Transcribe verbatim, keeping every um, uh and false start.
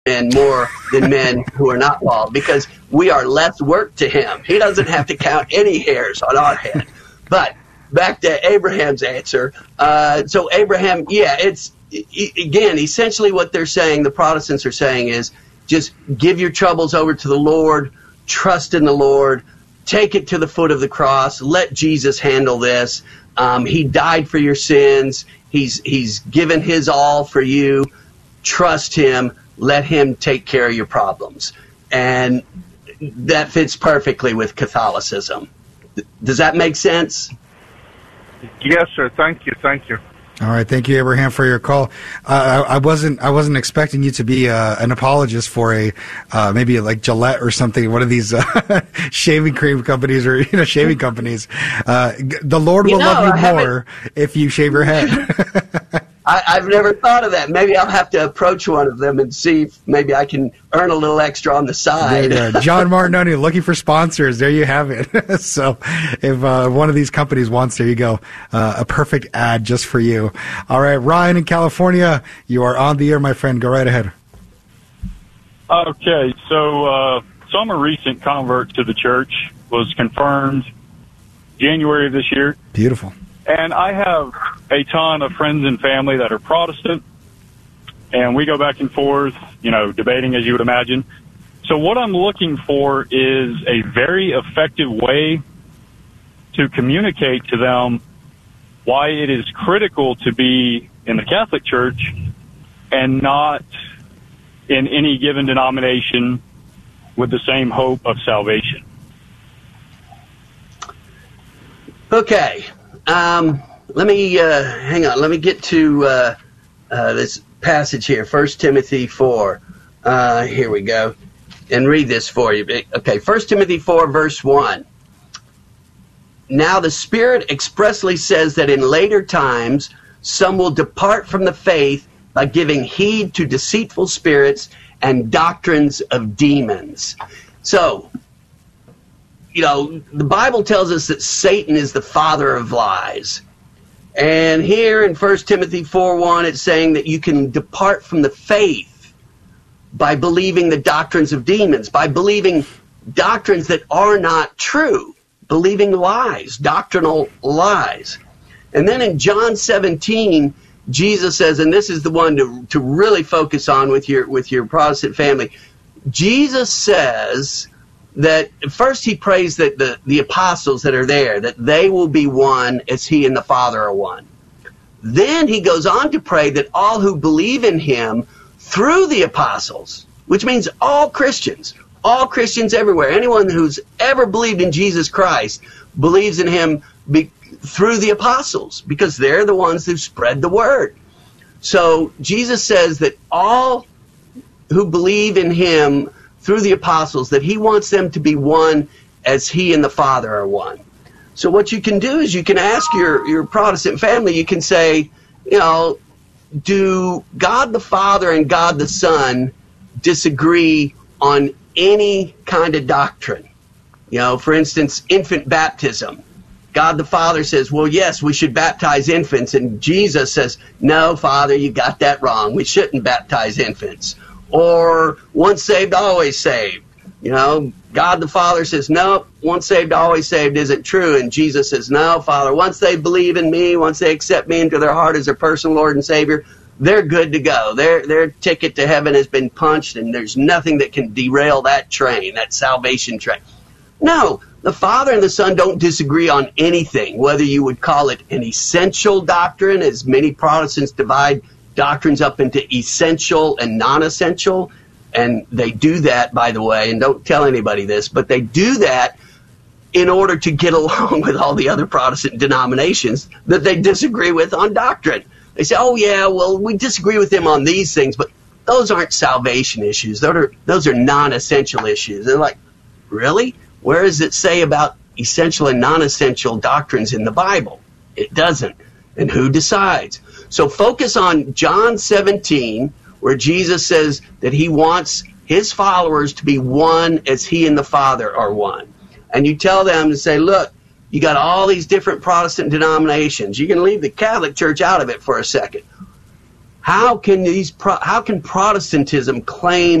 men more than men who are not bald, because we are less work to him. He doesn't have to count any hairs on our head. But back to Abraham's answer. Uh, so Abraham, yeah, it's, again, essentially what they're saying, the Protestants are saying, is just give your troubles over to the Lord, trust in the Lord, take it to the foot of the cross, let Jesus handle this. Um, he died for your sins. He's, he's given his all for you. Trust him. Let him take care of your problems. And that fits perfectly with Catholicism. Does that make sense? Yes, sir. Thank you. Thank you. All right, thank you, Abraham, for your call. Uh, I, I wasn't, I wasn't expecting you to be uh, an apologist for a uh, maybe like Gillette or something, one of these uh, shaving cream companies or you know shaving companies. Uh, the Lord will you know, love you I more if you shave your head. I, I've never thought of that. Maybe I'll have to approach one of them and see if maybe I can earn a little extra on the side. There, John Martinoni, looking for sponsors. There you have it. So if uh, one of these companies wants, there you go. Uh, a perfect ad just for you. All right, Ryan in California, you are on the air, my friend. Go right ahead. Okay, so, uh, so I'm a recent convert to the church, was confirmed January of this year. Beautiful. And I have a ton of friends and family that are Protestant, and we go back and forth, you know, debating, as you would imagine. So what I'm looking for is a very effective way to communicate to them why it is critical to be in the Catholic Church and not in any given denomination with the same hope of salvation. Okay. Um, let me, uh, hang on, let me get to, uh, uh, this passage here, First Timothy four. Uh, here we go. And read this for you. Okay, First Timothy four, verse one. Now the Spirit expressly says that in later times some will depart from the faith by giving heed to deceitful spirits and doctrines of demons. So, you know, the Bible tells us that Satan is the father of lies. And here in First Timothy four one, it's saying that you can depart from the faith by believing the doctrines of demons, by believing doctrines that are not true, believing lies, doctrinal lies. And then in John seventeen, Jesus says, and this is the one to, to really focus on with your, with your Protestant family, Jesus says that first he prays that the, the apostles that are there, that they will be one as he and the Father are one. Then he goes on to pray that all who believe in him through the apostles, which means all Christians, all Christians everywhere, anyone who's ever believed in Jesus Christ believes in him be, through the apostles, because they're the ones who spread the word. So Jesus says that all who believe in him through the apostles, that he wants them to be one as he and the Father are one. So what you can do is you can ask your, your Protestant family, you can say, you know, do God the Father and God the Son disagree on any kind of doctrine? You know, for instance, infant baptism. God the Father says, well, yes, we should baptize infants. And Jesus says, no, Father, you got that wrong. We shouldn't baptize infants. Or once saved, always saved. You know, God the Father says, no, once saved, always saved isn't true. And Jesus says, no, Father, once they believe in me, once they accept me into their heart as their personal Lord and Savior, they're good to go. Their their ticket to heaven has been punched, and there's nothing that can derail that train, that salvation train. No, the Father and the Son don't disagree on anything, whether you would call it an essential doctrine, as many Protestants divide doctrines up into essential and non-essential, and they do that, by the way, and don't tell anybody this, but they do that in order to get along with all the other Protestant denominations that they disagree with on doctrine. They say, oh yeah, well, we disagree with them on these things, but those aren't salvation issues. Those are, those are non-essential issues. They're like, really? Where does it say about essential and non-essential doctrines in the Bible? It doesn't. And who decides? So focus on John seventeen, where Jesus says that he wants his followers to be one as he and the Father are one. And you tell them to say, look, you got all these different Protestant denominations. You can leave the Catholic Church out of it for a second. How can these? Pro- how can Protestantism claim